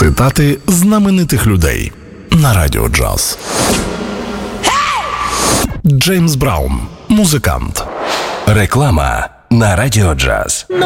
Цитати знаменитих людей на Радіо Джаз. Джеймс Браун – музикант. Реклама на Радіо Джаз.